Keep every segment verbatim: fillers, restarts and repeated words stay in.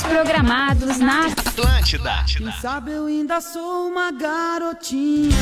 Desprogramados na Atlântida. Quem sabe eu ainda sou uma garotinha.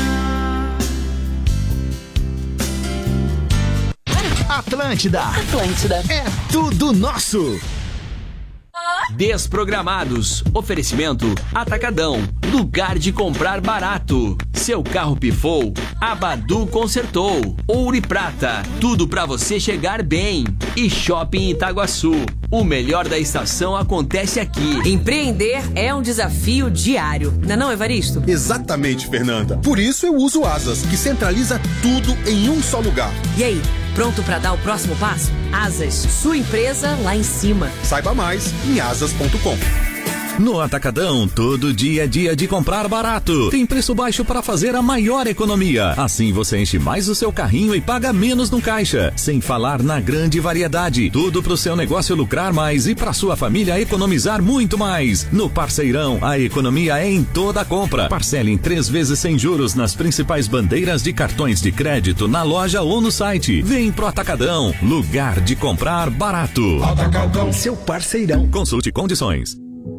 Atlântida. Atlântida. É tudo nosso. Desprogramados. Oferecimento Atacadão. Lugar de comprar barato. Seu carro pifou? A Badu consertou. Ouro e prata. Tudo pra você chegar bem. E Shopping Itaguaçu. O melhor da estação acontece aqui. Empreender é um desafio diário. Não é não, Evaristo? Exatamente, Fernanda. Por isso eu uso Asas, que centraliza tudo em um só lugar. E aí, pronto pra dar o próximo passo? Asas, sua empresa lá em cima. Saiba mais em asas ponto com. No Atacadão, todo dia é dia de comprar barato. Tem preço baixo para fazer a maior economia. Assim você enche mais o seu carrinho e paga menos no caixa. Sem falar na grande variedade. Tudo pro seu negócio lucrar mais e pra sua família economizar muito mais. No Parceirão, a economia é em toda a compra. Parcele em três vezes sem juros nas principais bandeiras de cartões de crédito na loja ou no site. Vem pro Atacadão, lugar de comprar barato. Atacadão, seu parceirão. Consulte condições.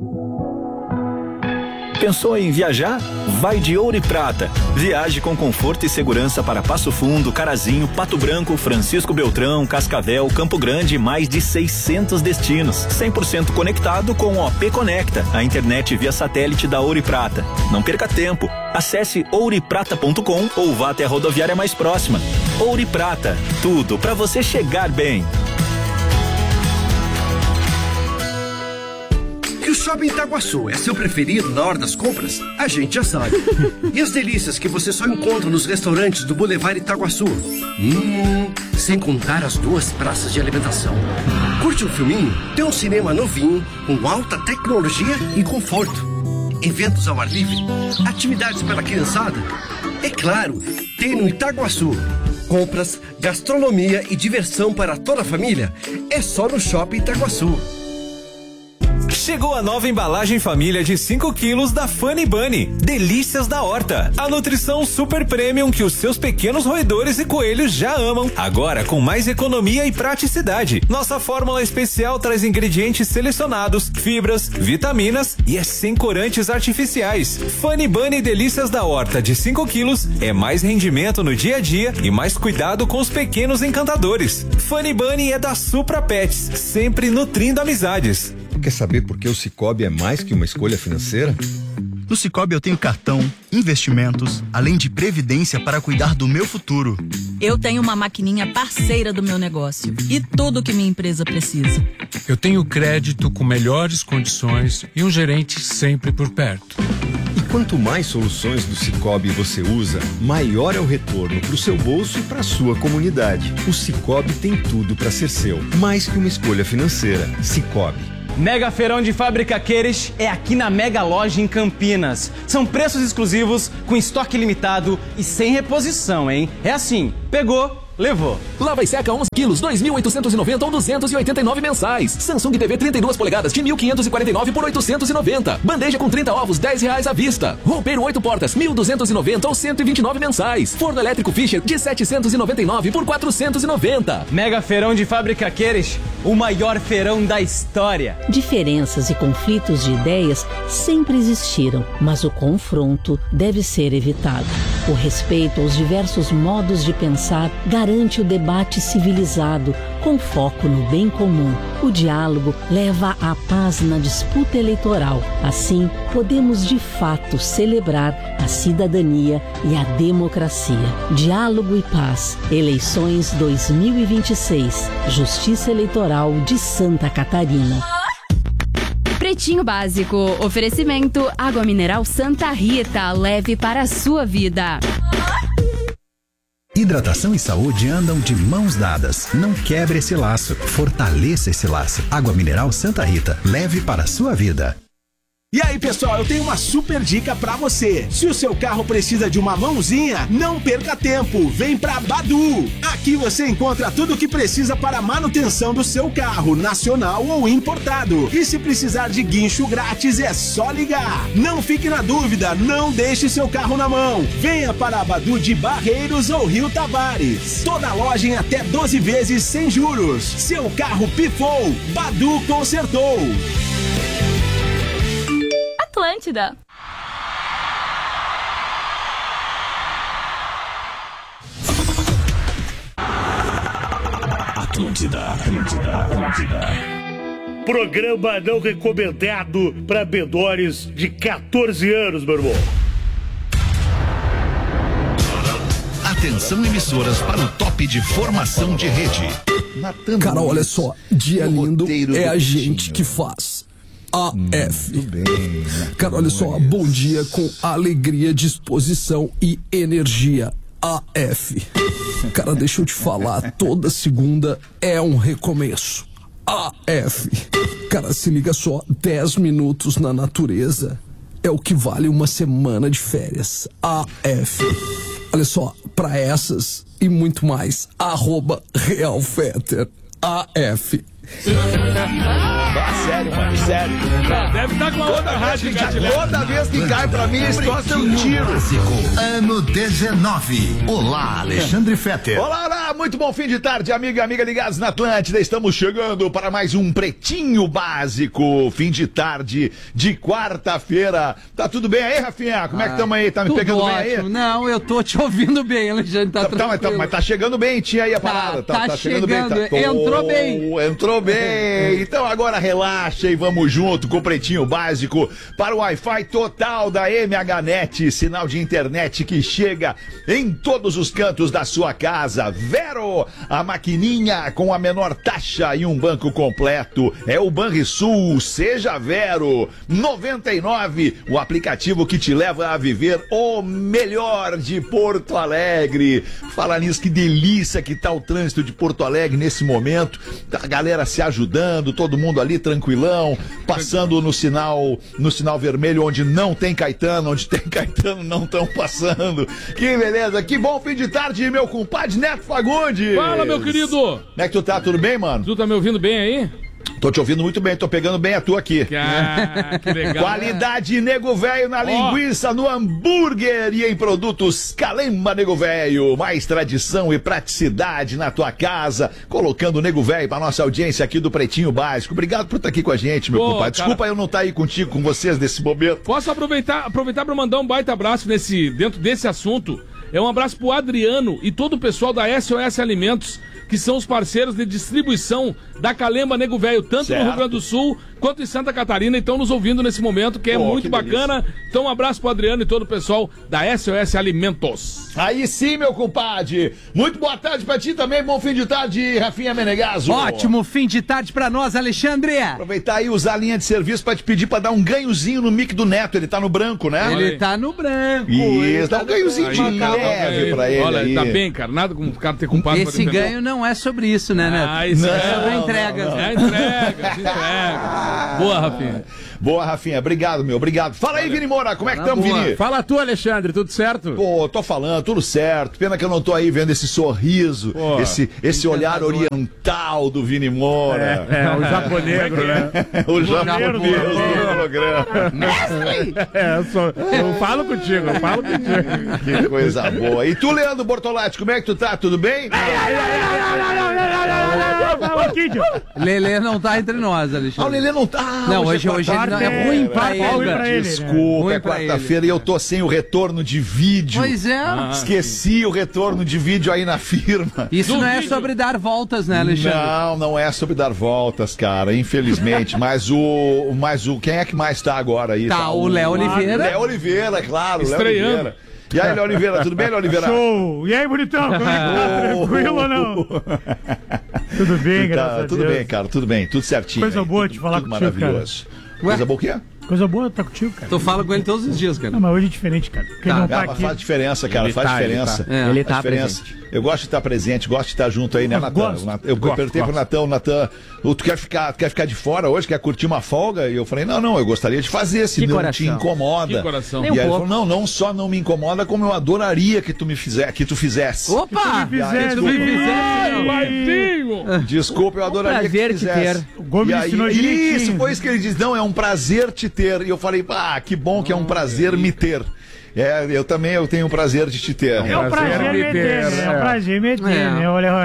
Pensou em viajar? Vai de Ouro e Prata. Viaje com conforto e segurança para Passo Fundo, Carazinho, Pato Branco, Francisco Beltrão, Cascavel, Campo Grande e mais de seiscentos destinos. cem por cento conectado com o O P Conecta, a internet via satélite da Ouro e Prata. Não perca tempo. Acesse ouro e prata ponto com ou vá até a rodoviária mais próxima. Ouro e Prata. Tudo para você chegar bem. Que o Shopping Itaguaçu é seu preferido na hora das compras? A gente já sabe. E as delícias que você só encontra nos restaurantes do Boulevard Itaguaçu? Hum, sem contar as duas praças de alimentação. Curte um filminho? Tem um cinema novinho, com alta tecnologia e conforto. Eventos ao ar livre? Atividades para a criançada? É claro, tem no Itaguaçu. Compras, gastronomia e diversão para toda a família? É só no Shopping Itaguaçu. Chegou a nova embalagem família de cinco quilos da Funny Bunny. Delícias da horta. A nutrição super premium que os seus pequenos roedores e coelhos já amam. Agora com mais economia e praticidade. Nossa fórmula especial traz ingredientes selecionados, fibras, vitaminas e é sem corantes artificiais. Funny Bunny Delícias da Horta de cinco quilos é mais rendimento no dia a dia e mais cuidado com os pequenos encantadores. Funny Bunny é da Supra Pets, sempre nutrindo amizades. Quer saber por que o Sicoob é mais que uma escolha financeira? No Sicoob eu tenho cartão, investimentos, além de previdência para cuidar do meu futuro. Eu tenho uma maquininha parceira do meu negócio e tudo que minha empresa precisa. Eu tenho crédito com melhores condições e um gerente sempre por perto. E quanto mais soluções do Sicoob você usa, maior é o retorno para o seu bolso e para a sua comunidade. O Sicoob tem tudo para ser seu, mais que uma escolha financeira. Sicoob. Mega Feirão de Fábrica Queires é aqui na Mega Loja em Campinas. São preços exclusivos, com estoque limitado e sem reposição, hein? É assim, pegou, levou. Lava e seca onze quilos, dois mil oitocentos e noventa ou duzentos e oitenta e nove mensais. Samsung T V trinta e duas polegadas de mil quinhentos e quarenta e nove por oitocentos e noventa. Bandeja com trinta ovos, dez reais à vista. Roupeiro oito portas, mil duzentos e noventa ou cento e vinte e nove mensais. Forno elétrico Fischer de setecentos e noventa e nove por quatrocentos e noventa. Mega Feirão de Fábrica Queires, o maior feirão da história. Diferenças e conflitos de ideias sempre existiram, mas o confronto deve ser evitado. O respeito aos diversos modos de pensar garante o debate civilizado, com foco no bem comum. O diálogo leva à paz na disputa eleitoral. Assim, podemos de fato celebrar a cidadania e a democracia. Diálogo e paz. Eleições dois mil e vinte e seis. Justiça Eleitoral de Santa Catarina. Pretinho Básico. Oferecimento Água Mineral Santa Rita. Leve para a sua vida. Hidratação e saúde andam de mãos dadas. Não quebre esse laço. Fortaleça esse laço. Água Mineral Santa Rita. Leve para a sua vida. E aí, pessoal, eu tenho uma super dica pra você. Se o seu carro precisa de uma mãozinha, não perca tempo. Vem pra Badu. Aqui você encontra tudo o que precisa para a manutenção do seu carro, nacional ou importado. E se precisar de guincho grátis, é só ligar. Não fique na dúvida, não deixe seu carro na mão. Venha para a Badu de Barreiros ou Rio Tavares. Toda loja em até doze vezes sem juros. Seu carro pifou, Badu consertou. Atlântida. Atlântida, Atlântida, Atlântida. Programa não recomendado para menores de quatorze anos, meu irmão. Atenção, emissoras, para o top de formação de rede. Cara, olha só, dia lindo é a gente que faz. A F. Cara, olha só, bom dia com alegria, disposição e energia. A F. Cara, deixa eu te falar, toda segunda é um recomeço. A F. Cara, se liga só, dez minutos na natureza é o que vale uma semana de férias. A F. Olha só, pra essas e muito mais, arroba Real Fetter. A F. Ah, sério, mano, sério. Deve estar com a outra rádio engatilhada. Toda vez que cai pra mim, esse troço é um tiro. Ano dezenove. Olá, Alexandre Fetter. Olá, olá, muito bom fim de tarde, amigo e amiga ligados na Atlântida. Estamos chegando para mais um Pretinho Básico. Fim de tarde de quarta-feira. Tá tudo bem aí, Rafinha? Como é que estamos aí? Tá me pegando ótimo. bem aí? Não, eu tô te ouvindo bem, Alexandre. Tá, tá, mas, tá, mas tá chegando bem, tinha aí a parada. Tá, Tá, tá tá chegando, chegando bem. Tá... Entrou bem. Entrou bem. Então agora relaxa e vamos junto com o Pretinho Básico para o Wi-Fi total da M H Net, sinal de internet que chega em todos os cantos da sua casa. Vero, a maquininha com a menor taxa e um banco completo. É o Banrisul, seja Vero. noventa e nove, o aplicativo que te leva a viver o melhor de Porto Alegre. Fala nisso, que delícia que tá o trânsito de Porto Alegre nesse momento. A galera se ajudando, todo mundo ali tranquilão, passando no sinal, no sinal vermelho onde não tem Caetano, onde tem Caetano não estão passando. Que beleza, que bom fim de tarde, meu compadre Neto Fagundes. Fala, meu querido. Como é que tu tá? Tudo bem, mano? Tu tá me ouvindo bem aí? Tô te ouvindo muito bem, tô pegando bem a tua aqui. Ah, que legal. Qualidade Nego Velho na oh. linguiça, no hambúrguer e em produtos Calemba Nego Velho. Mais tradição e praticidade na tua casa, colocando o Nego Velho pra nossa audiência aqui do Pretinho Básico. Obrigado por estar aqui com a gente, meu Pô, compadre. Desculpa cara... eu não estar aí contigo, com vocês nesse momento. Posso aproveitar, aproveitar pra mandar um baita abraço nesse, dentro desse assunto? É um abraço pro Adriano e todo o pessoal da S O S Alimentos, que são os parceiros de distribuição da Calemba Nego Velho, tanto certo. no Rio Grande do Sul quanto em Santa Catarina, e estão nos ouvindo nesse momento, que é Pô, muito que bacana. Delícia. Então um abraço pro Adriano e todo o pessoal da S O S Alimentos. Aí sim, meu compadre. Muito boa tarde pra ti também, bom fim de tarde, Rafinha Menegaso. Ótimo fim de tarde pra nós, Alexandre. Aproveitar aí, usar a linha de serviço pra te pedir pra dar um ganhozinho no mic do Neto, ele tá no branco, né? Ele Oi. tá no branco. Isso, dá um ganhozinho de leve pra ele. Olha, aí. Tá bem, cara, nada como o cara ter culpado. Esse ganho não é sobre isso, né, Neto? Ah, isso não, é sobre a entrega. Não, não. É entrega, entrega. Boa, Rafinha. Boa, Rafinha. Obrigado, meu. Obrigado. Fala aí, Vini Moura. Como é que estamos, Vini? Fala tu, Alexandre. Tudo certo? Pô, tô falando. Tudo certo. Pena que eu não tô aí vendo esse sorriso, Pô, esse, esse olhar oriental do Vini Moura. É, é o japonegro, né? O japonegro do programa. Mestre! É, eu, sou, eu falo contigo, eu falo contigo. Que coisa boa. E tu, Leandro Bortolatti, como é que tu tá? Tudo bem? Lelê não tá entre nós, Alexandre. Ah, o Lelê não tá. Não, hoje, hoje, hoje não, é ruim pra ele. Ruim pra ele. Desculpa, é quarta-feira e eu tô sem o retorno de vídeo. Pois é. Ah, Esqueci o retorno de vídeo aí na firma. Isso Do não é vídeo. sobre dar voltas, né, Alexandre? Não, não é sobre dar voltas, cara, infelizmente. Mas o, mas o quem é que mais tá agora aí? Tá, tá o Léo Oliveira. Léo Oliveira, claro. Estreando. Léo Oliveira. E aí, Léo Oliveira, tudo bem, Léo Oliveira? Show! E aí, bonitão, como é que tá? Tranquilo ou não? Tudo bem, tá, graças a Deus. Tudo bem, cara, tudo bem, tudo certinho. Coisa aí, boa tudo, te falar tudo contigo, maravilhoso. cara. Coisa boa o quê? Coisa boa tá contigo, cara. Tu fala com ele todos os dias, cara. Não, mas hoje é diferente, cara. Porque Tá, ele não tá cara, aqui. faz diferença, cara, Ele faz tá, diferença. ele tá. É, ele tá diferença. presente. Eu gosto de estar presente, gosto de estar junto aí, né, Natan? gosto, Eu gosto, perguntei pro gosto. Natan, Natan, tu quer ficar, tu quer ficar de fora hoje, quer curtir uma folga? E eu falei, não, não, eu gostaria de fazer, se Que não coração. te incomoda. Que coração. E Nem um aí ele pouco. falou, não, não só não me incomoda, como eu adoraria que tu me fizer, que tu fizesse. Opa! Que tu me fizesse, Tu me Ih, fizesse, Maisinho! Desculpa, eu adoraria prazer que tu te fizesse. ter. O Gomes E aí, ensinou direitinho. isso, foi isso que ele disse, não, é um prazer te ter. E eu falei, ah, que bom que é um prazer me ter. É, eu também eu tenho o prazer de te ter. É um prazer me ter, é um prazer me ter, É. né, olha, olha.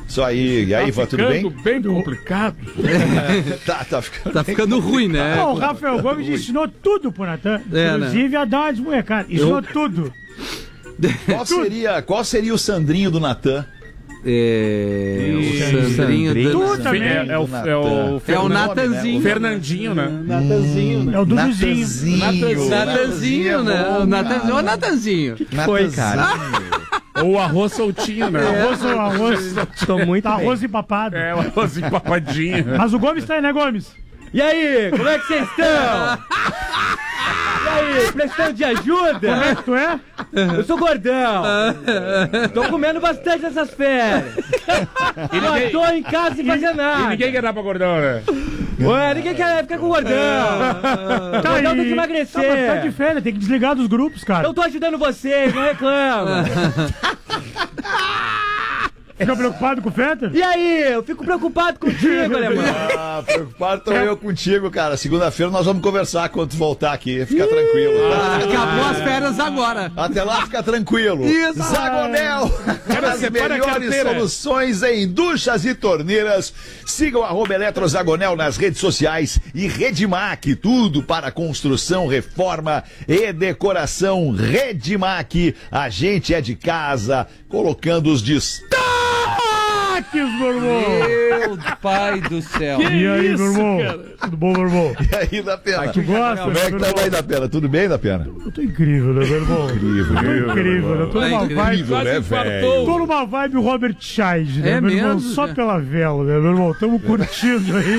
Isso aí. E aí, Ivan, tudo bem? bem complicado. tá, tá ficando, tá ficando ruim, né? Não, o Rafael Gomes ensinou tudo pro Natan. É, Inclusive né? a dar uma desmunhecada. Ensinou Eu... tudo. Qual seria, qual seria o Sandrinho do Natan? É, o Sandrinho do... também. É, é o, é o, é o Natanzinho. O Fernandinho, né? Natanzinho, né? É o Duduzinho. Natanzinho, Natanzinho, né? O Natanzinho. Ô, Natanzinho. Que foi, cara? Ou o arroz soltinho, né? É. Arroz, arroz. Tô muito tá bem. arroz empapado. É, o arroz empapadinho. Mas o Gomes tá aí, né, Gomes? E aí, como é que vocês estão? E aí, precisando de ajuda? Como é que tu é? Eu sou gordão. Tô comendo bastante nessas férias. E ninguém... Tô em casa sem fazer nada. E ninguém quer dar pra gordão, né? Ué, ninguém quer ficar com o gordão. O Tá gordão aí. tem que emagrecer. Tá, mas tá de férias, tem que desligar dos grupos, cara. Eu tô ajudando vocês, não reclama. Fica preocupado com o Feta? E aí, eu fico preocupado contigo, alemão. Ah, preocupado tô eu contigo, cara. Segunda-feira nós vamos conversar quando tu voltar aqui. Fica tranquilo. Ah, tá? acabou as férias agora. Até lá, fica tranquilo. Isso. Zagonel, as melhores soluções em duchas e torneiras. Siga o arroba Eletrozagonel nas redes sociais e Redmac, tudo para construção, reforma e decoração. Redmac, a gente é de casa, colocando os destaques, meu irmão. Meu pai do céu. Que e aí, isso, meu irmão? Cara? Tudo bom, meu irmão? E aí, da Pena? Tu gosta? Como é que tá aí, da Pena? Tudo bem, da Pena? Eu tô incrível, né, meu irmão? Incrível, eu tô incrível. Eu tô numa vibe. né, velho? Tô numa vibe Robert Scheid, né, É meu irmão? mesmo, Só já? pela vela, né, meu irmão? Tamo curtindo aí.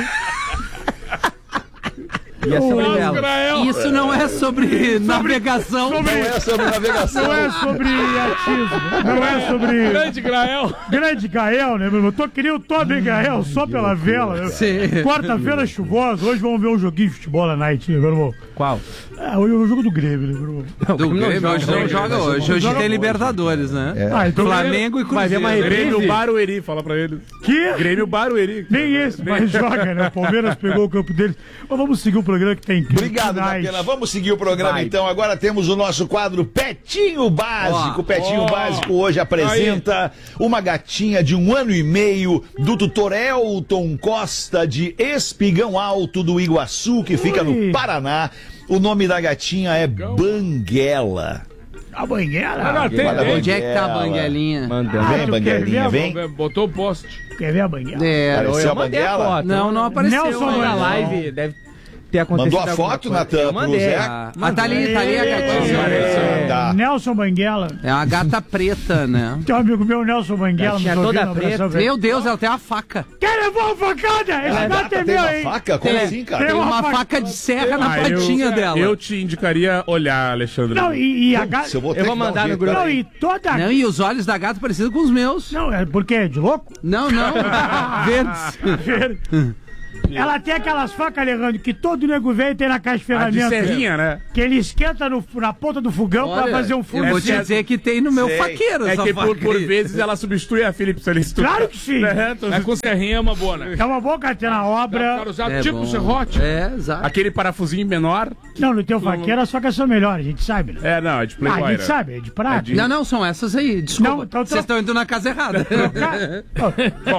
E é sobre ela. Isso não é sobre navegação. Sobre, Não é sobre navegação. Não é sobre atismo. Não é sobre. Grande Grael. Grande Gael, né, meu irmão? Tô querendo o Toby Gael só pela vela. Né? Sim. Quarta-feira chuvosa. Hoje vamos ver um joguinho de futebol na night, né, meu irmão? Qual? É, hoje é o jogo do Grêmio, né, meu irmão? Do Grêmio, hoje não joga hoje. Hoje tem Libertadores, né? É. Ah, então Flamengo e Vai ver Cruzeiro. uma Grêmio Barueri, fala pra ele. Que? Grêmio Barueri. Nem esse, mas joga, né? O Palmeiras pegou o campo deles. Mas vamos seguir o programa que tem incrível. Obrigado, Night. Datena. Vamos seguir o programa Vai. então. Agora temos o nosso quadro Petinho Básico. Ó, Petinho ó. Básico hoje apresenta uma gatinha de um ano e meio do tutor Elton Costa de Espigão Alto do Iguaçu, que fica Ui. no Paraná. O nome da gatinha é Banguela. A banguela? Não, tem, Olha, tem. Onde é que tá a banguelinha? Mandando. Ah, Vem, tu quer Banguelinha, ver? vem. Botou o poste. Quer ver a banguela? É, Apareceu a mandei a Banguela? foto. não, não apareceu. Nelson ainda. Na Não. live deve ter acontecido. Mandou a alguma foto, coisa. Natan, Eu pro mandei. Zé? Ah, ah, tá ali, tá ali a gatinha. É. Tá. Nelson Banguela. É uma gata preta, né? Tem um amigo meu, Nelson Banguela, Gatinha nos toda ouvindo, um abração preta. Meu pra ele. Deus, ela tem uma faca. Quer levar uma facada? Esse A gato gata é tem meu, uma hein? faca? Como Tem- assim, cara? Tem uma faca- faca de serra na Ah, eu- patinha dela. Eu te indicaria olhar, Alexandre. Não, e, e a gata... Se eu vou ter Eu vou que dar um mandar no jeito, grupo. Não, peraí. e toda... Não, e os olhos da gata parecidos com os meus. Não, é porque é de louco? Não, não. Verdes. Ela tem aquelas facas, Alejandro, que todo nego velho tem na caixa de A de ferramentas. serrinha, né? Que ele esquenta no- na ponta do fogão pra Olha, fazer um eu fogo. vou te Essa- dizer que tem no meu Sei. faqueiro É essa que por, faca por aí. vezes ela substitui a Philips ali. Claro que sim. É, então, Mas com serrinha é uma boa, né? É uma boa carteira na Para obra. usar É tipo bom. serrote. É, exato. Aquele parafusinho menor. Não, no teu faqueiro as facas são melhores, a gente sabe, né? É, não, é de Ah, Playboy. a gente né? sabe, é de prata. É de- Não, não, são essas aí. Desculpa. Não, então Vocês estão indo na casa errada. Bom,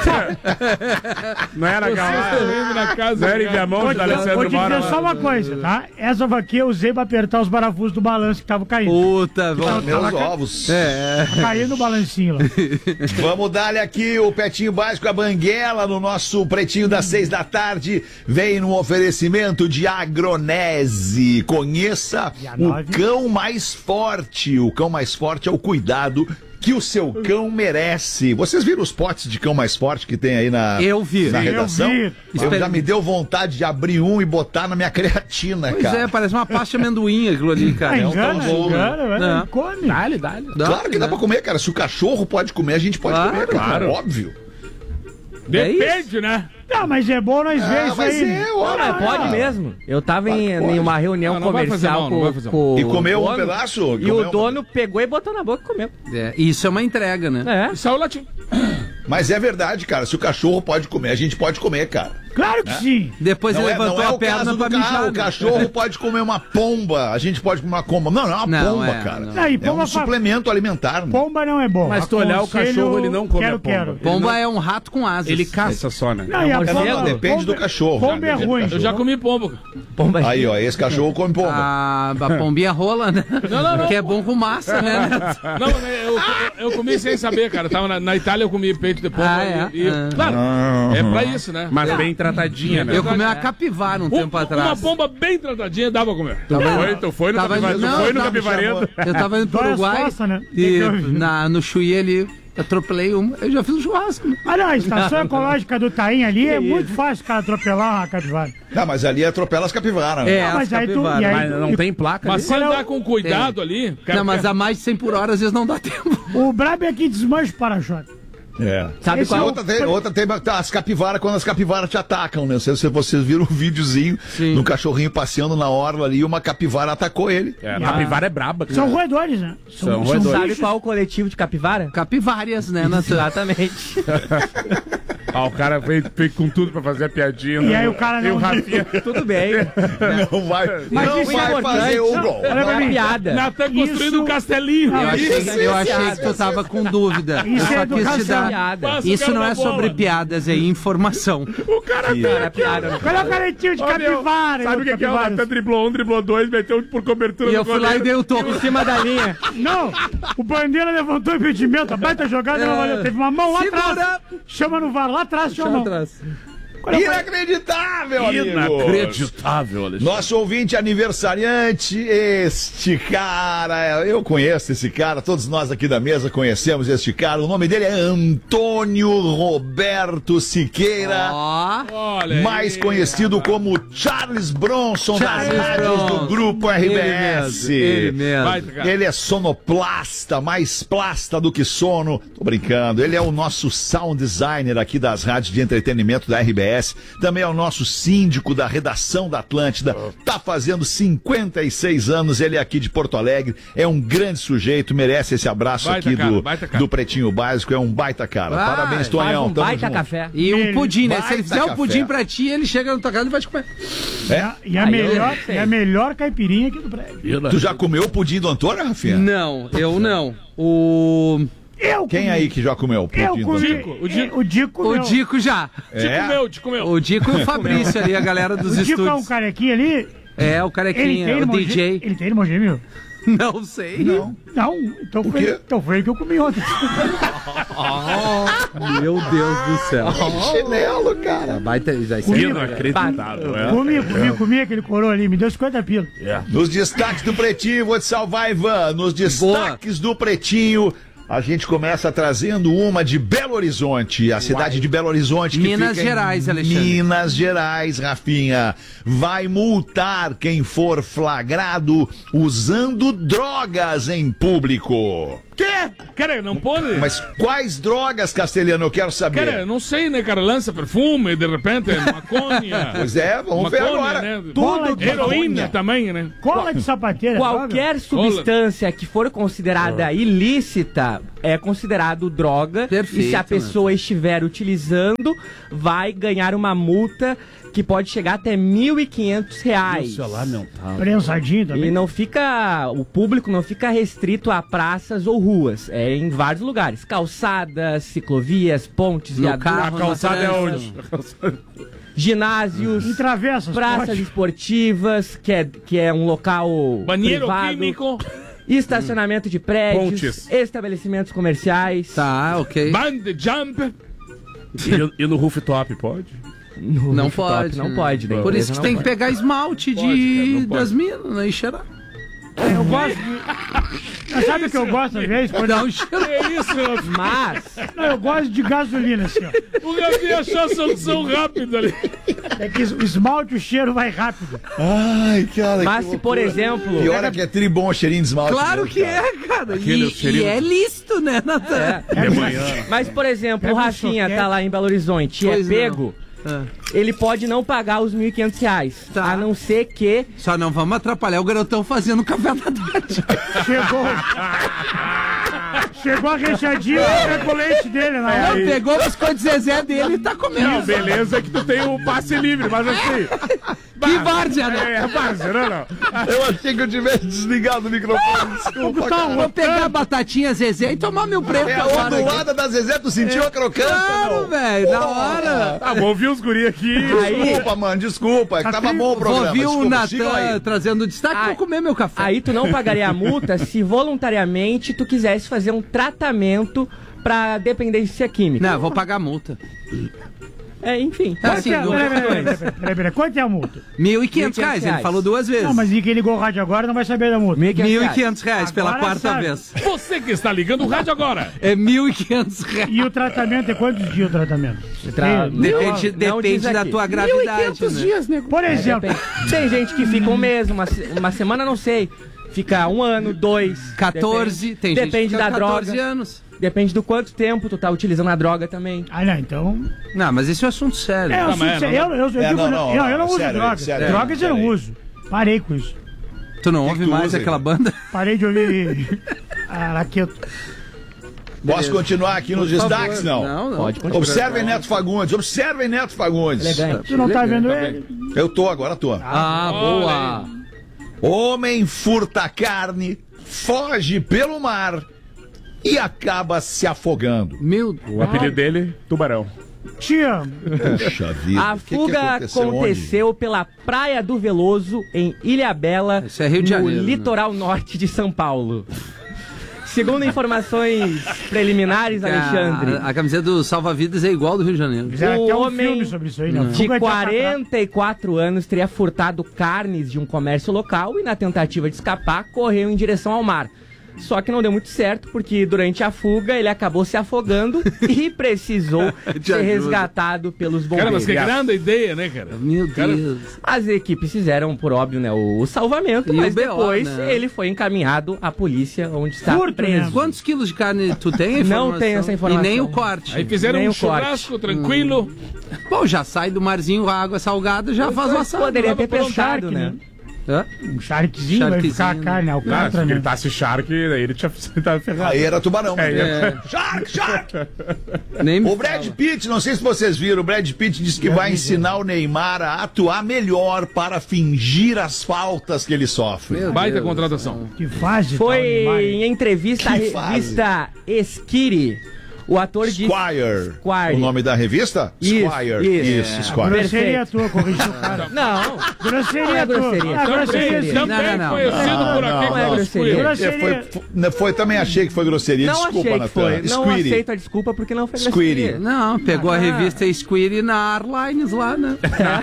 não era aquela. na casa. Não era em Viamão, Vou de te, vou Alessandro te dizer Mora. só uma coisa, tá? Essa vaquinha eu usei pra apertar os parafusos do balanço que tava caindo. Puta, Então, Meus tava ca- ovos. É. caindo o balancinho lá. Vamos dar-lhe aqui o Petinho Básico, a Banguela, no nosso Pretinho das seis da tarde. Vem num oferecimento de Agronese. Conheça E a o nove? cão mais forte. O cão mais forte é o cuidado que o seu cão merece. Vocês viram os potes de cão mais forte que tem aí na, Eu vi. na Eu redação? vi. Eu já me deu vontade de abrir um e botar na minha creatina, Pois cara. é, parece uma pasta de amendoim aquilo ali, cara. Ah, Não, engana, tão bom, engana, né? velho, Não. come. Dá-lhe, dá-lhe. Claro que dá pra comer, cara. Se o cachorro pode comer, a gente pode Claro, comer, cara. claro. Óbvio. Depende, né? Não, mas é bom nós ver Ah, isso mas aí. é, Não, olha, mas pode mesmo. Eu tava em, Pode. em uma reunião Não, não vai fazer comercial mal, não vai com, fazer com E comeu o um dono, pedaço? E Comeu o um- dono pegou e botou na boca e comeu. É, isso é uma entrega, né? É. Saiu latim. Mas é verdade, cara. Se o cachorro pode comer, a gente pode comer, cara. Claro que sim. Depois não ele é, levantou não é a o perna caso pra do mijar. ca- O cachorro pode comer uma pomba. A gente pode comer uma pomba. Não, não é uma Não, pomba, é, cara. não. Não, e É pomba um fa- suplemento alimentar. Né? Pomba não é bom. Mas tu olhar o Aconselho, cachorro, ele não come quero, a pomba. Quero. Pomba é um rato com asas. Ele caça só, né? Não, e a Não, pomba, não, depende pomba- do cachorro. Pomba é Depende do ruim. cachorro. Eu já comi pombo. Pomba Aí, ó, esse cachorro come pomba. A, a pombinha rola, né? Não, não, não. Que é bom com massa, né? Neto? Não, eu, eu, eu comi sem saber, cara. Tava na, na Itália, eu comi peito de pombo. Ah, é? E, e- Ah. Claro, Ah. é pra isso, né? Mas bem tratadinha, Eu comi uma capivara um tempo Uma atrás. pomba bem tratadinha dava pra comer. Tava indo- foi, tu foi no tava capivaredo? indo- Tu não, foi no tava- capivaredo? Eu tava indo pro Dói as Uruguai costas, né? e Tem que ouvir. na, no Chuí ali, atropelei uma. Eu já fiz um churrasco. Né? Ah, não, a estação ecológica do Taim ali é muito fácil o cara atropelar uma capivara. Não, mas ali atropela as capivaras. É, Ah, as mas aí tu- capivaras. e aí- Mas não tem placa. Mas se Qual é andar o- com cuidado ali... cara, Não, mas a mais de cem por hora às vezes não dá tempo. O brabo é que desmancha o para-choque. É. Sabe Esse qual- outra tem, outra tem tá, as capivaras, quando as capivaras te atacam, né? Não sei se vocês viram um videozinho de um cachorrinho passeando na orla ali e uma capivara atacou ele. É, a capivara é braba, cara. São roedores, né? São roedores. Sabe qual o coletivo de capivara? Capivárias, né, Natan? Exatamente. Ah, o cara veio, veio com tudo pra fazer a piadinha. E aí o cara E o não- Rafinha... Tudo bem. Não vai, Mas não isso é vai importante. fazer o Não, gol. olha pra Não é mim. piada. Natan construindo Isso- um castelinho. Eu achei, Isso, eu achei piada. que tu tava com dúvida. Isso eu é só quis te educação. dar. Piada. Passa o Isso cara não na é bola. sobre piadas, é informação. O cara Cara, é tá... piada. Qual é o caretinho de Ó, meu, capivara? sabe o que, que é? O capivara? Natan driblou um, driblou dois, meteu por cobertura E no eu fui lá e goleiro. dei o toco. Em cima da linha. Não, o Bandeira levantou o impedimento, a baita jogada, não valeu. Teve uma mão lá Segura. atrás. Chama no V A R, lá atrás, chama a mão. atrás. Qual é o- Inacreditável, amigo. Inacreditável, Alexandre. Nosso ouvinte aniversariante, este cara, eu conheço esse cara, todos nós aqui da mesa conhecemos este cara. O nome dele é Antônio Roberto Siqueira, Ó, Olha aí. mais conhecido como Charles Bronson Charles das rádios do Bronson. Grupo R B Ele S. mesmo, ele mesmo. Vai, cara. Ele é sonoplasta, mais plasta do que sono. Tô brincando. Ele é o nosso sound designer aqui das rádios de entretenimento da R B S. Também é o nosso síndico da redação da Atlântida. Tá fazendo cinquenta e seis anos. Ele é aqui de Porto Alegre. É um grande sujeito. Merece esse abraço Baita aqui cara, do, baita cara. do Pretinho Básico. É um baita cara. Vai, Parabéns, Faz Tonhão. um Tamo baita junto. café. E um pudim, né? Se Baita ele fizer o café. pudim pra ti, ele chega na tua casa e vai te comer. É? E a, Aí melhor, eu sei. e a melhor caipirinha aqui do prédio. Tu já comeu o pudim do Antônio, Rafinha? Não, eu não. O. Eu Quem comi. aí que já comeu o pudim Eu do comi. Antônio? O Dico. É, O Dico. O meu. Dico já. É? Te comeu, te comeu. O Dico e o Fabrício ali, a galera dos O Dico é um estúdios. carequinha ali. É, o Ele carequinha, tem o irmão D J. gê- Ele tem irmão gêmeo? Não sei. Não. Não, então O foi, quê? então foi ele que eu comi ontem. Meu Deus do céu. Chinelo, cara. Baita, já Comi, Inacreditável, é. Comi, comi, comi aquele coroa ali, me deu cinquenta pila. Nos destaques do Pretinho, vou te salvar, Ivan. Nos destaques do Pretinho, a gente começa trazendo uma de Belo Horizonte, a cidade de Belo Horizonte. Que Minas fica em Gerais, Alexandre. Minas Gerais, Rafinha. Vai multar quem for flagrado usando drogas em público. Quê? Cara, não pode? Mas quais drogas, Castelhano? Eu quero saber. Cara, não sei, né, cara? Lança perfume, de repente, maconha. Pois é, vamos ver Maconha, agora. né? Tudo de Heroína maconha. também, né? Cola de sapateira. Qualquer substância que for considerada ilícita é considerado droga. Perfeito, e se a pessoa estiver utilizando, vai ganhar uma multa que pode chegar até mil e quinhentos reais. Prensadinho também. E não fica, o público não fica restrito a praças ou ruas, é em vários lugares, calçadas, ciclovias, pontes, No viadutos, carro, A calçada é trânsito. onde? ginásios, Em travessas, praças pode. esportivas, que é, que é um local Banheiro privado, químico. estacionamento de prédios, Pontes. estabelecimentos comerciais. Tá, ok. Band jump. E, e no rooftop, pode? No Não rooftop pode. Não né? pode. da Por empresa isso que não tem que pode. pegar esmalte Pode, cara, de, não pode. das minas, né? E cheirar. Eu gosto de... Mas sabe o que eu gosto às vezes? Quando... Dá um cheiro. É isso, meu. Mas, Não, eu gosto de gasolina, assim, ó. O Gabi achou a solução rápida ali. É que o esmalte, o cheiro vai rápido. Ai, cara. mas se por exemplo... Pior é que é tribom o cheirinho de esmalte. Claro mesmo, que cara. é, cara. Aquele E, cheirinho- e é lícito, né, Natan? É, De manhã. Mas, por exemplo, Pega o um Rafinha soquete. tá lá em Belo Horizonte e é Pois não. pego, Ah. ele pode não pagar os mil e quinhentos reais. Tá. A não ser que Só não vamos atrapalhar o garotão fazendo café da tarde. Chegou. Chegou a rechadinha com o leite dele, Não, né? pegou o biscoito Zezé dele e tá comendo. Não, beleza é que tu tem o passe livre, mas assim... Que várzea, né? É, várzea, não, não. Eu achei que eu tivesse desligado o microfone. Desculpa, Tá, cara. vou pegar a batatinha Zezé e tomar meu preto. É a agora aqui. ondulada da Zezé, tu sentiu a crocância, Claro, não? velho, na Porra. hora. Tá bom, vi os guri aqui. Desculpa, mano, desculpa. É que tava bom o programa. Vou vir o Desculpa, sigam Natan aí. trazendo destaque, vou comer meu café. Aí tu não pagaria a multa se voluntariamente tu quisesse fazer um tratamento pra dependência química. Não, vou pagar a multa. É, enfim. É assim, Peraí, do- peraí, peraí, peraí, peraí, peraí. Quanto é a multa? mil e quinhentos reais, ele falou duas vezes. Não, mas e quem ligou o rádio agora não vai saber da multa. mil e quinhentos reais pela Agora quarta sabe. vez. Você que está ligando o rádio agora. É mil e quinhentos reais. E o tratamento é quantos dias o tratamento? Tra- Sim, Depende, Não, não depende diz da aqui. tua mil e gravidade. quinhentos né? dias, nego. Por É, exemplo. depende. Tem gente que fica um mês, uma, se- uma semana, não sei. Fica um ano, dois. quatorze, depende, tem gente que Depende fica da quatorze droga. anos. Depende do quanto tempo tu tá utilizando a droga também. Ah, não, então. Não, mas esse é um assunto sério. É, eu, Tá, mas sou- é, eu, não- eu, eu, É, digo, não, não, eu, eu não uso sério, drogas. sério, drogas eu não sério. uso. Parei com isso. Tu não Que ouve que tu mais usa, aquela Igor? banda? Parei de ouvir Araqueto. Posso continuar aqui nos Por favor. destaques, não? Não, não. Pode continuar. Observem Neto Fagundes, observem Neto Fagundes. Elegante. Tu não tá vendo ele? Eu tô, agora tô. Ah, boa. Homem furta carne, foge pelo mar e acaba se afogando. Meu O apelido dele, Tubarão. Te amo. Puxa vida. A o que que fuga aconteceu aconteceu, pela Praia do Veloso, em Ilhabela, Isso é Rio de no Janeiro, né? litoral norte de São Paulo. Segundo informações preliminares, Alexandre, A, a camiseta do Salva-Vidas é igual do Rio de Janeiro. Fizeram o até um homem filme sobre isso aí, né? de Fuga quarenta e quatro anos teria furtado carnes de um comércio local e, na tentativa de escapar, correu em direção ao mar. Só que não deu muito certo, porque durante a fuga ele acabou se afogando e precisou Te ser ajuda. resgatado pelos Cara, mas bombeiros. que grande ideia, né, cara? Meu Cara, Deus. As equipes fizeram, por óbvio, né, o, o salvamento, E mas o B O, depois né? ele foi encaminhado à polícia, onde está Furto, preso. né? Quantos quilos de carne tu tem? a Não informação? tenho essa informação. E nem o corte. Aí fizeram Nem um o corte. churrasco tranquilo. Bom, já sai do marzinho, a água salgada, já faz uma assado. Poderia ter por um pescado, shark, né? Hã? Um sharkzinho, vai ficar a Sharkzinho. carne, a Ah, se alcatra, né? gritasse Shark, aí ele tinha tava ferrado. Aí era tubarão. É, É. Shark, Shark! Nem me O Brad fala. Pitt, não sei se vocês viram, o Brad Pitt disse que vai ensinar o Neymar a atuar melhor para fingir as faltas que ele sofre. Meu Baita Deus. contratação. Que fase, Foi tal, Neymar. em entrevista à Que fase. revista Esquire. O ator disse... Squire. Squire. O nome da revista? Isso, Squire. isso. Isso, Squire. Grosseria Perfeito. tua, corrigiu o cara. Não, Grosseria Não é tua. grosseria. Ah, Também, grosseria sim. também Não, não, não. conhecido Ah, por não, aqui não é como grosseria. É, Grosseria. foi, foi, foi, também achei que foi grosseria. não Desculpa, achei que Natan. foi. Não Squirty. aceito a desculpa porque não foi Squirty. grosseria. Não, pegou a Ah. revista Squirty na Arlines lá, né?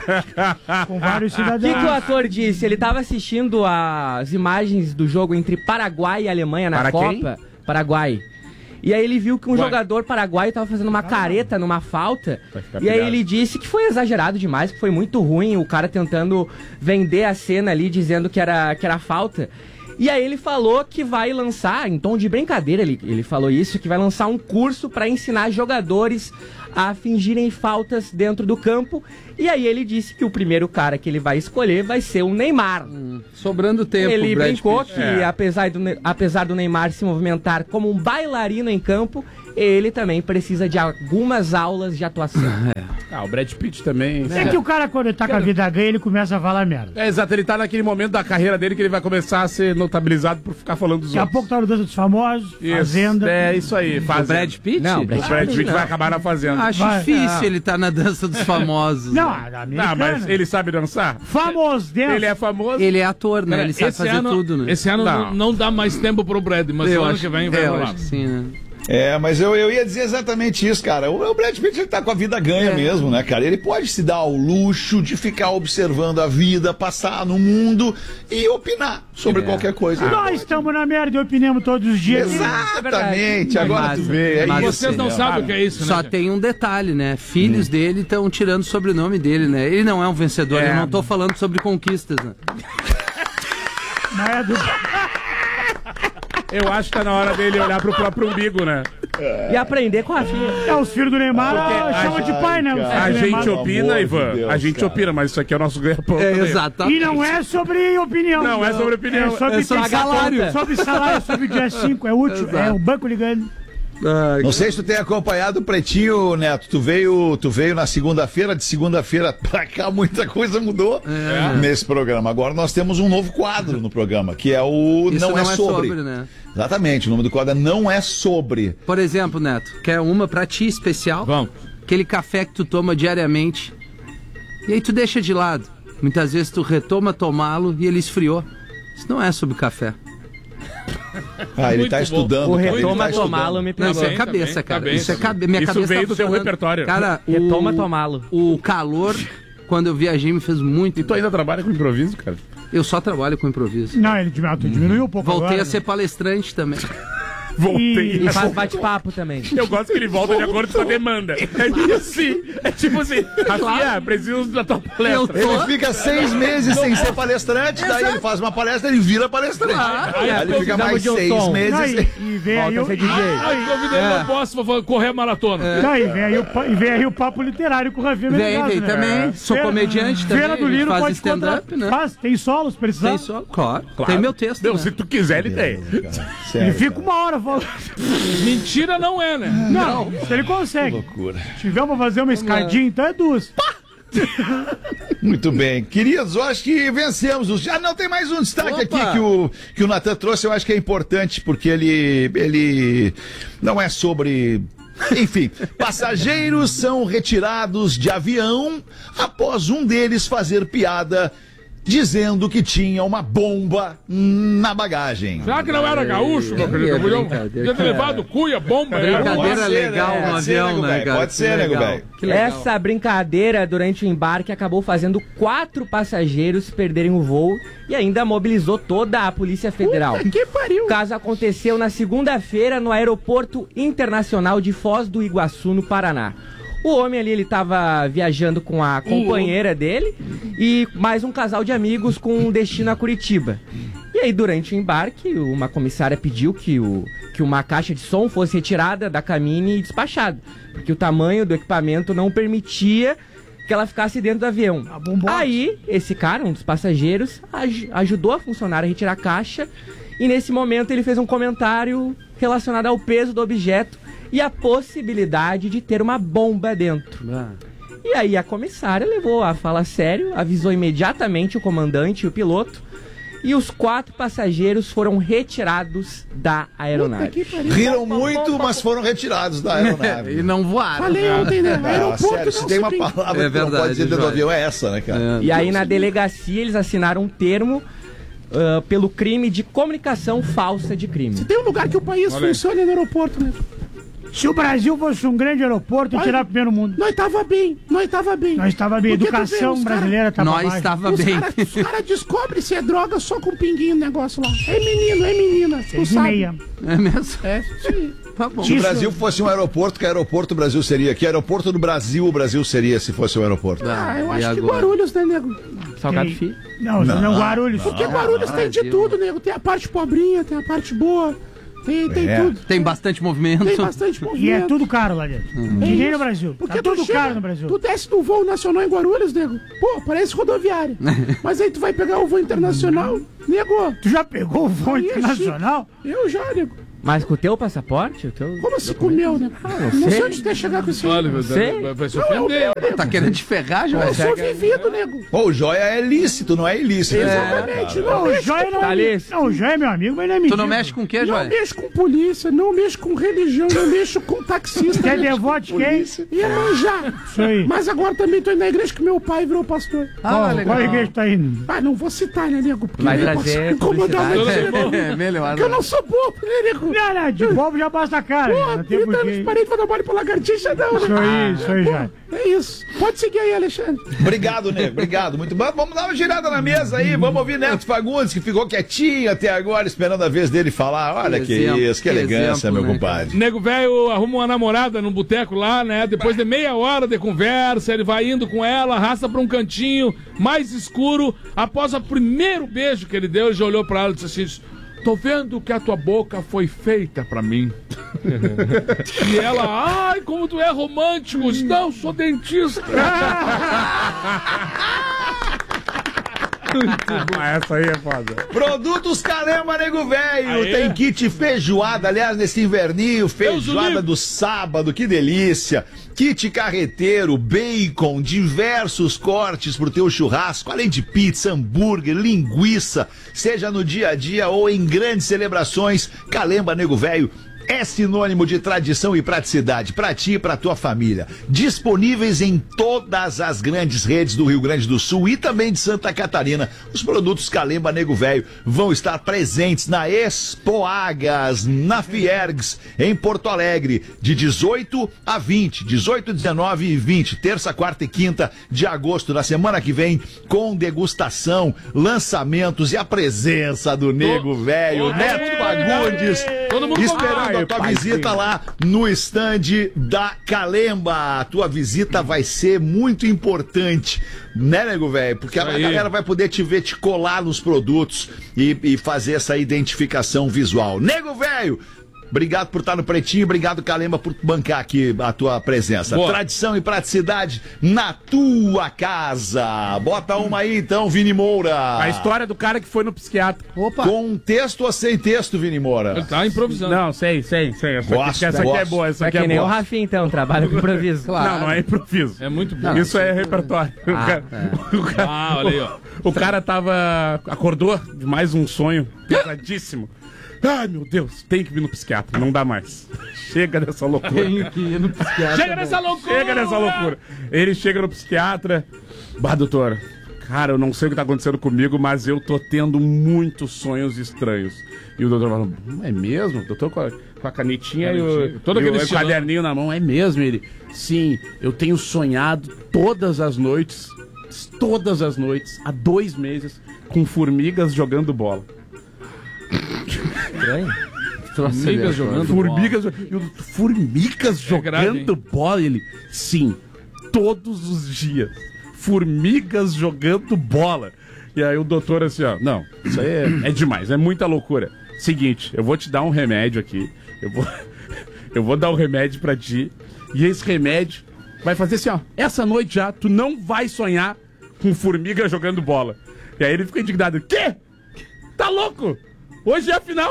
Com vários O que, cidadãos. que o ator disse? Ele estava assistindo as imagens do jogo entre Paraguai e Alemanha na Para quem? Copa. Paraguai. E aí ele viu que um Ué. jogador paraguaio estava fazendo uma careta numa falta. Vai ficar E aí pilhado. ele disse que foi exagerado demais, que foi muito ruim, o cara tentando vender a cena ali, dizendo que era, que era falta. E aí ele falou que vai lançar, em tom de brincadeira ele, ele falou isso, que vai lançar um curso para ensinar jogadores a fingirem faltas dentro do campo. E aí ele disse que o primeiro cara que ele vai escolher vai ser o Neymar. Sobrando tempo, Ele Brad brincou Pitt. que, É. apesar, do, Ne- apesar do Neymar se movimentar como um bailarino em campo, ele também precisa de algumas aulas de atuação. Ah, o Brad Pitt também. É que o cara, quando ele tá com a vida ganha, ele começa a falar merda. É, exato, ele tá naquele momento da carreira dele que ele vai começar a ser notabilizado por ficar falando dos Daqui a outros. pouco tá no Dança dos Famosos, Isso, Fazenda. É, isso aí. O Fazenda. Brad Pitt? Não, O Brad Pitt não. vai acabar na Fazenda. Acho Vai. difícil Ah. ele tá na dança dos famosos. Não, né? a Ah, americana. mas ele sabe dançar? Famoso dentro. Ele é famoso? Ele é ator, né? Cara, Ele sabe esse fazer ano- tudo, né? Esse ano Não. não, não dá mais tempo pro Brad, mas eu o ano acho, que vem vai eu rolar. acho que sim, né? É, mas eu, eu ia dizer exatamente isso, cara. O, o Brad Pitt ele tá com a vida ganha É. mesmo, né, cara? Ele pode se dar ao luxo de ficar observando a vida, passar no mundo e opinar sobre É. qualquer coisa. E nós estamos na merda e opinamos todos os dias. Exatamente, agora Mas- tu vê. É mas isso, Vocês não né? sabem o que é isso, Só né? tem um detalhe, né? Filhos dele estão tirando o sobrenome dele, né? Ele não é um vencedor, É. eu não tô falando sobre conquistas, né? Mas é do... Eu acho que tá na hora dele olhar pro próprio umbigo, né? e aprender com a filha. É, os filhos do Neymar Porque chamam de pai, né? A Neymar. gente opina, Ivan, Deus, a gente cara. opina, mas isso aqui é o nosso ganha-pão. É, também. exatamente. E não é sobre opinião. Não, é sobre opinião. É sobre, É sobre salário. Sobre salário, sobre o dia cinco, é útil. Exato. É o banco ligando. Ai, Não sei se tu tem acompanhado o Pretinho, Neto. Tu veio, tu veio na segunda-feira, de segunda-feira pra cá, muita coisa mudou É. nesse programa. Agora nós temos um novo quadro no programa, que é o Isso Não, não é, é sobre. sobre, né? Exatamente, o nome do quadro é Não é Sobre. Por exemplo, Neto, quer uma pra ti especial? Vamos. Aquele café que tu toma diariamente. E aí tu deixa de lado. Muitas vezes tu retoma tomá-lo e ele esfriou. Isso não é sobre café. Ah, ele Muito tá bom. estudando. O cara, ele retoma tá tomá-lo me Não, pegou. isso é bem, cabeça, tá cara. bem, isso é tá cabe... bem. Minha Isso cabeça veio tá do teu funcionando. repertório. Cara, Retoma o... tomá-lo. O calor, quando eu viajei, me fez muito. E tu ainda trabalha com improviso, cara? Eu só trabalho com improviso. Não, ele diminuiu, tu diminuiu um pouco Voltei agora, a ser palestrante também. Voltei. E faz bate-papo também. Eu gosto que ele volta de acordo com a demanda. É tipo assim, é tipo assim, Rafinha, preciso da tua palestra. Ele fica seis meses sem ser palestrante, daí ele faz uma palestra, ele vira palestrante. Aí Aí ele fica precisamos mais de um seis som. meses. Não, sem- e, e vem aí Volta a o, ser D J. Aí convida ele, não posso vou correr a maratona. Não, e vem aí o, pa- e vem aí o papo literário com o Rafinha Vem, Menegaso, vem né? também. Sou Feira- comediante também, Feira do a gente Lino faz pode stand-up, contra- né? Faz, tem solos, precisar. Tem só? Claro. Claro. Tem meu texto. Deus, né? se tu quiser, ele tem. Ele fica uma hora falando. Mentira não é, né? Não, se ele consegue. Loucura. Se tiver pra fazer uma escadinha, então é duas. Muito bem. Queridos, eu acho que vencemos. os- Ah, não, tem mais um destaque Opa! aqui que o, que o Natan trouxe, eu acho que é importante, porque ele, ele não é sobre... Enfim, passageiros são retirados de avião após um deles fazer piada dizendo que tinha uma bomba na bagagem. Será que não era gaúcho, meu querido? é Podia brincadeira. podia ter levado cuia, bomba. era Brincadeira Pode ser, legal né? no Pode ser, avião, nego né, velho? cara? Pode ser, Que nego legal. velho. Que legal. Essa brincadeira durante o embarque acabou fazendo quatro passageiros perderem o voo e ainda mobilizou toda a Polícia Federal. Que pariu. O caso aconteceu na segunda-feira no Aeroporto Internacional de Foz do Iguaçu, no Paraná. O homem ali, ele tava viajando com a companheira dele e mais um casal de amigos com destino a Curitiba. E aí, durante o embarque, uma comissária pediu que, o, que uma caixa de som fosse retirada da cabine e despachada, porque o tamanho do equipamento não permitia que ela ficasse dentro do avião. Aí, esse cara, um dos passageiros, aj- ajudou a funcionária a retirar a caixa e nesse momento ele fez um comentário relacionado ao peso do objeto e a possibilidade de ter uma bomba dentro. E aí a comissária levou a fala a sério, avisou imediatamente o comandante e o piloto, e os quatro passageiros foram retirados da aeronave. Riram muito, mas foram retirados da aeronave. E não voaram. Falei ontem, né? Ah, Aeroporto sério, se não tem se uma brinca. palavra É que não verdade, pode dizer dentro do Jorge. avião, é essa, né, cara? E aí na delegacia eles assinaram um termo ah, pelo crime de comunicação falsa de crime. Tem um lugar que o país Olha aí. funciona no aeroporto, né? Se o Brasil fosse um grande aeroporto, ia tirar primeiro mundo. Nós tava bem, nós tava bem. Nós tava bem. Porque tu vê, Educação os cara- brasileira tava Nós baixo. estava Os bem. cara- Os caras descobrem se é droga só com pinguinho o negócio lá. É menino, é menina. Tu Seis e sabe. meia. É mesmo? É, sim. Tá bom. Se o Isso- Brasil fosse um aeroporto, que aeroporto o Brasil seria? Que aeroporto do Brasil o Brasil seria se fosse um aeroporto? Ah, eu E acho que agora? Guarulhos, né, nego? Salgado Tem- Filho. Não, não, não Guarulhos. Porque Guarulhos tem de Brasil. tudo, nego. Tem a parte pobrinha, tem a parte boa. Tem, tem É. tudo. Tem bastante movimento. Tem bastante movimento. E é tudo caro lá dentro. É Que nem isso. no Brasil. Porque Tá tu tudo chega- caro no Brasil. Tu desce no voo nacional em Guarulhos, nego. Pô, parece rodoviária. Mas aí tu vai pegar o voo internacional, nego. Tu já pegou o voo Aí é internacional? chique. Eu já, nego. Mas com o teu passaporte? O teu... Como assim comeu, nego? não não sei sei. onde tu quer chegar com isso aí. Olha, Sei. vai, vai se Não, é o ofender. meu, nego. Tá querendo te ferrar, Eu Jorge? sou vivido, nego. Pô, o joia é lícito, não é ilícito. Exatamente. Não, o Joia não Tá é. lícito. Não, o Joia é meu amigo, mas não é Tu mentira. não mexe com o quê, Não Joia? mexo com polícia, não mexo com religião, não mexo com taxista. Quer mexo devote com quem? polícia. Ia manjar. Isso aí. Mas agora também tô indo na igreja que meu pai virou pastor. Ah, Qual, legal. qual igreja tá indo? Ah, não vou citar, né, nego? Porque Vai eu trazer posso incomodar publicidade. muito, né, É, melhor. Porque eu não sou bobo, né, nego? Não, não, de bobo já basta a cara. Pô, Não tem trinta anos porquê. de parede pra dar mole pra lagartixa, não, né? Isso aí, isso aí, Pô, Joia. É isso. Pode seguir aí, Alexandre. Obrigado, Nego. Obrigado. Muito bom. Vamos dar uma girada na mesa aí. Vamos ouvir Neto Fagundes, que ficou quietinho até agora, esperando a vez dele falar. Olha Que que, exemplo, isso, que que elegância, exemplo, meu né, compadre. Nego velho arruma uma namorada num boteco lá, né? Depois de meia hora de conversa, ele vai indo com ela, arrasta pra um cantinho mais escuro. Após o primeiro beijo que ele deu, ele já olhou pra ela e disse assim: tô vendo que a tua boca foi feita pra mim. E ela, ai, como tu é romântico. Não, sou dentista. Essa aí é foda. Produtos Calemba Nego Velho. Tem kit feijoada, aliás, nesse inverninho, feijoada do sábado, que delícia. Kit carreteiro, bacon, diversos cortes pro teu churrasco, além de pizza, hambúrguer, linguiça, seja no dia a dia ou em grandes celebrações. Calemba Nego Velho é sinônimo de tradição e praticidade para ti e para tua família. Disponíveis em todas as grandes redes do Rio Grande do Sul e também de Santa Catarina. Os produtos Calemba Nego Velho vão estar presentes na Expoagas, na Fiergs, em Porto Alegre, de dezoito a vinte, dezoito, dezenove e vinte, terça, quarta e quinta de agosto, na semana que vem, com degustação, lançamentos e a presença do Nego Velho, Neto Fagundes, esperando a tua visita lá no stand da Calemba. A tua visita vai ser muito importante, né, Nego Velho? Porque a galera vai poder te ver, te colar nos produtos e, e fazer essa identificação visual. Nego Velho, obrigado por estar no Pretinho, obrigado, Calemba, por bancar aqui a tua presença. Boa. Tradição e praticidade na tua casa. Bota uma aí então, Vini Moura. A história do cara que foi no psiquiatra. Opa. Com texto ou sem texto, Vini Moura? Ele tá improvisando. Não, sei, sei, sei. Essa, gosto, aqui, essa aqui é boa, essa é aqui que é nem boa. o Rafinha, então, trabalha com improviso. Claro. Não, não é improviso. É muito bom. Isso é repertório. Ah, o cara, é. o cara, ah, olha aí, ó. O, o cara tava... acordou de mais um sonho pesadíssimo. Ai, meu Deus, tem que vir no psiquiatra, não dá mais. Chega dessa loucura. Tem que ir no psiquiatra. Chega nessa loucura! Chega dessa loucura. Ele chega no psiquiatra. Bah, doutor, cara, eu não sei o que tá acontecendo comigo, mas eu tô tendo muitos sonhos estranhos. E o doutor fala, é mesmo? Doutor com a, com a canetinha e o, todo e aquele o caderninho na mão, é mesmo? Ele, sim, eu tenho sonhado todas as noites, todas as noites, há dois meses, com formigas jogando bola. Estranho. Formigas jogando Formigas, bola. eu, formigas É jogando grave, bola. Ele, sim, todos os dias. Formigas jogando bola. E aí o doutor assim, ó, não, isso aí é, é demais, é muita loucura. Seguinte, eu vou te dar um remédio aqui. Eu vou, eu vou dar um remédio pra ti. E esse remédio vai fazer assim, ó, essa noite já, tu não vai sonhar com formiga jogando bola. E aí ele fica indignado, quê? Tá louco? Hoje é a final.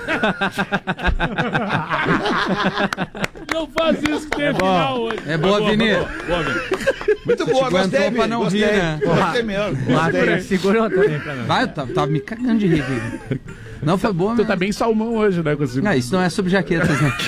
Não faz isso que tem É a bom. final hoje. É boa, Boa, Vini. boa, boa, Vini. Muito boa, Aguentou gostei, pra não gostei, rir, né? Gostei mesmo. Gostei. Segurou também pra nós. Vai, tá, tá me cagando de rir aqui. Não, foi boa, Tu mesmo. tá bem salmão hoje, né? Com esse... Não, isso não é sobre jaquetas, né?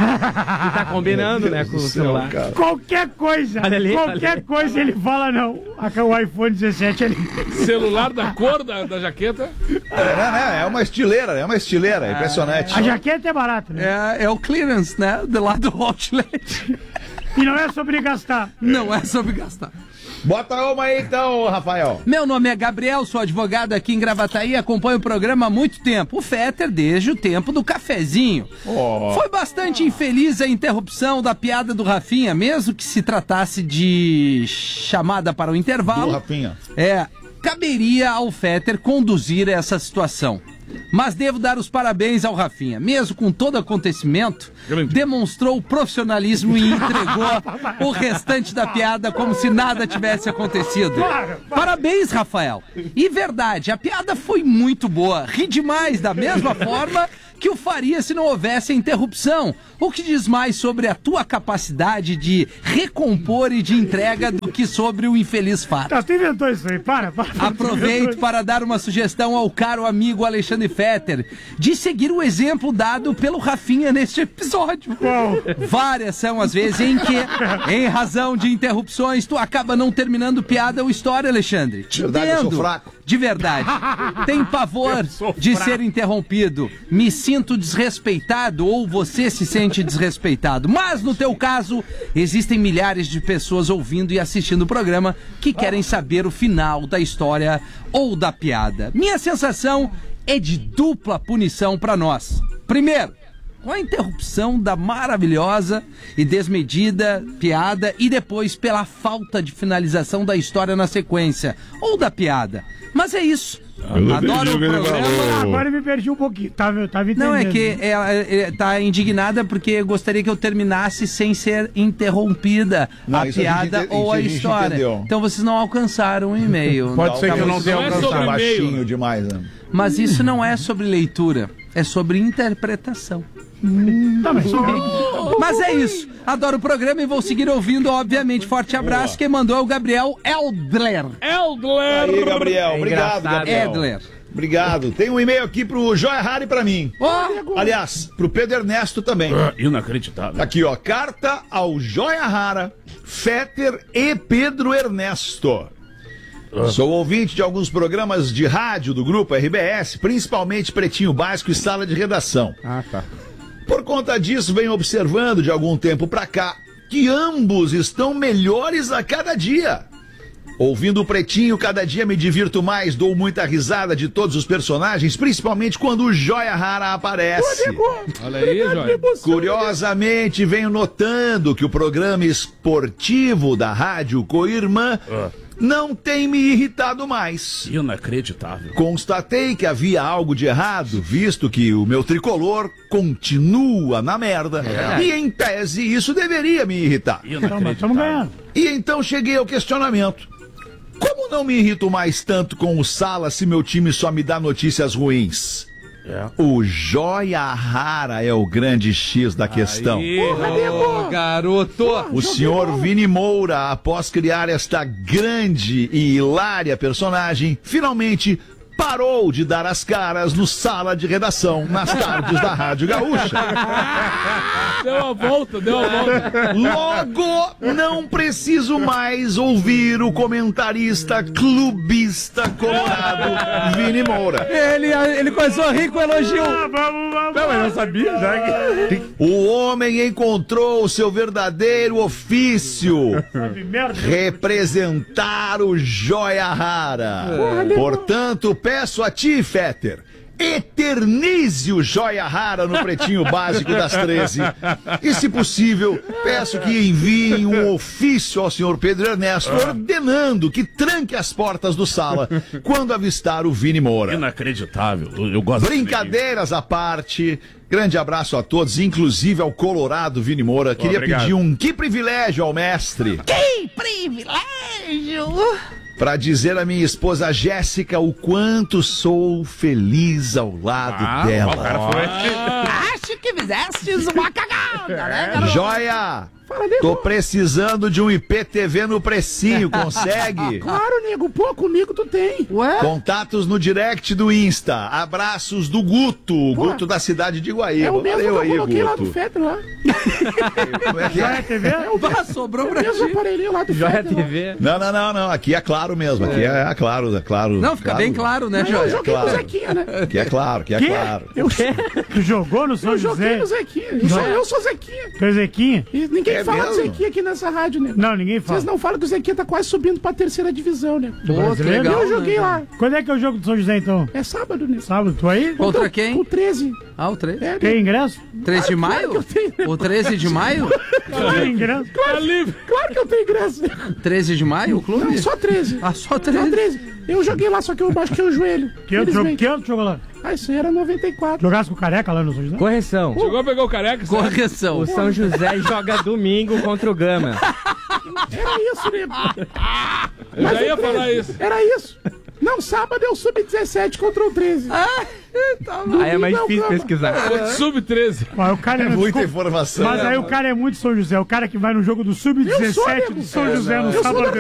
Tá combinando, né, com o celular. Qualquer coisa, Olha ali, qualquer olha ali. coisa ele fala não. O iPhone dezessete ali. Celular da cor da, da jaqueta. É, né? É uma estileira, é uma estileira, é impressionante. A jaqueta é barata, né? É, é o clearance, né? Do lado do outlet. E não é sobre gastar. Não é sobre gastar. Bota uma aí então, Rafael. Meu nome é Gabriel, sou advogado aqui em Gravataí e acompanho o programa há muito tempo. O Fetter desde o tempo do cafezinho. Oh. Foi bastante infeliz a interrupção da piada do Rafinha, mesmo que se tratasse de chamada para o intervalo. Do Rafinha. É, caberia ao Fetter conduzir essa situação. Mas devo dar os parabéns ao Rafinha. Mesmo com todo acontecimento, Grande. demonstrou profissionalismo e entregou o restante da piada como se nada tivesse acontecido. Parabéns, Rafael. E verdade, a piada foi muito boa. Ri demais, da mesma forma que o faria se não houvesse a interrupção. O que diz mais sobre a tua capacidade de recompor e de entrega do que sobre o infeliz fato. Tá, tu inventou isso aí, para, para. Aproveito para dar uma sugestão ao caro amigo Alexandre Fetter de seguir o exemplo dado pelo Rafinha neste episódio. Qual? Várias são as vezes em que, em razão de interrupções, tu acaba não terminando piada ou história, Alexandre. Te Verdade, eu sou entendo. fraco. De verdade. Tem pavor de ser interrompido. Me sinto desrespeitado ou você se sente desrespeitado. Mas no teu caso, existem milhares de pessoas ouvindo e assistindo o programa que querem saber o final da história ou da piada. Minha sensação é de dupla punição pra nós. Primeiro, com a interrupção da maravilhosa e desmedida piada e depois pela falta de finalização da história na sequência, ou da piada. Mas é isso. Eu Adoro o programa. Agora eu me perdi um pouquinho. Tava, tava entendendo. Não, é que ela é, tá indignada porque gostaria que eu terminasse sem ser interrompida Não, a isso a gente piada ente- ou a, a gente história. entendeu. Então vocês não alcançaram o e-mail. Pode ser que eu não tenha Não é alcançado. sobre e-mail. Baixinho demais, né? Mas isso não é sobre leitura, é sobre interpretação. Tá, mas... Mas é isso. Adoro o programa e vou seguir ouvindo, obviamente. Forte abraço. Boa. Quem mandou é o Gabriel Eldler. Eldler! Aí, Gabriel. É Obrigado, engraçado. Gabriel. Edler. Obrigado. Tem um e-mail aqui pro Joia Rara e pra mim. Oh. Aliás, pro Pedro Ernesto também. Inacreditável. Aqui, ó. Carta ao Joia Rara, Fetter e Pedro Ernesto. Sou ouvinte de alguns programas de rádio do grupo R B S, principalmente Pretinho Básico e Sala de Redação. Ah, tá. Por conta disso, venho observando de algum tempo pra cá que ambos estão melhores a cada dia. Ouvindo o Pretinho, cada dia me divirto mais, dou muita risada de todos os personagens, principalmente quando o Joia Rara aparece. Olha aí, Joia. Curiosamente, venho notando que o programa esportivo da Rádio Coirmã não tem me irritado mais. Inacreditável. Constatei que havia algo de errado, visto que o meu tricolor continua na merda. É. E em tese isso deveria me irritar. Então, mas estamos ganhando. E então cheguei ao questionamento. Como não me irrito mais tanto com o Sala se meu time só me dá notícias ruins? É. O Joia Rara é o grande X da questão. Ô, garoto. O senhor Vini Moura, após criar esta grande e hilária personagem, finalmente parou de dar as caras no Sala de Redação nas tardes da Rádio Gaúcha. Deu a volta, deu a volta. Logo, não preciso mais ouvir o comentarista clubista colorado Vini Moura. Ele, ele começou a rir com o elogio. Ah, vamos, vamos. Não, mas eu sabia já que... O homem encontrou o seu verdadeiro ofício. Representar o Joia Rara. Portanto, peço a ti, Fetter, eternize o Joia Rara no Pretinho Básico das treze. E, se possível, peço que enviem um ofício ao senhor Pedro Ernesto ordenando que tranque as portas do Sala quando avistar o Vini Moura. Inacreditável. Eu, eu gosto Brincadeiras à parte, grande abraço a todos, inclusive ao colorado Vini Moura. Queria Obrigado. pedir um que privilégio ao mestre. Que privilégio! Pra dizer à minha esposa Jéssica o quanto sou feliz ao lado Ah, dela. o cara foi. Acho que fizestes uma cagada, né, garoto? Joia! Tô precisando de um I P T V no precinho, consegue? Claro, nego. Pô, comigo tu tem. Ué? Contatos no direct do Insta. Abraços do Guto, Guto da cidade de Guaíba. É o mesmo Valeu que eu aí, coloquei lá do Guto. Fetter lá. Como é que Joia é? T V? É o Ah, sobrou pra mesmo ti. aparelhinho lá do Joia Fetter. T lá. V. Não, não, não, não. Aqui é claro mesmo. Aqui é, é claro, é claro. Não, fica bem claro, né, Não, eu Joia? joguei claro. no Zequinha, né? Aqui é claro, aqui é Quê? claro. Eu... Tu jogou no São Eu joguei José? no Zequinha. Eu sou, eu sou Zequinha. Tu é Zequinha? E ninguém É fala mesmo? do Zequinha aqui nessa rádio, né? Não, ninguém fala. Vocês não falam que o Zequinha tá quase subindo pra terceira divisão, né? Pô, que legal, Eu joguei né? lá. Quando é que é o jogo do São José, então? É sábado, né? Sábado. Tu aí? Contra quem? O treze. Ah, o treze. É, tem ingresso? treze de Claro maio? que eu tenho. O treze de maio? Tem ingresso? Claro, claro que eu tenho ingresso, né? treze de maio, o clube? Não, só treze. Ah, só Só treze. treze. Eu joguei lá, só que eu machuquei o joelho. Que ano Infelizmente. que ano tu jogou lá? Ah, isso aí era noventa e quatro. Jogasse com o Careca lá no São José? Correção. Chegou a pegar o careca? sabe? Correção. O São José joga domingo contra o Gama. Era isso, nego. Eu já ia o treze falar isso. Era isso. Não, sábado é o sub dezessete contra o treze. Ah, tá bom. Aí é mais Domingo difícil Gama. pesquisar. sub treze. Mas o cara é, É muita desculpa, informação. Mas aí o cara é muito São José. O cara que vai no jogo do sub dezessete nego. do São José no Eu sou sábado. da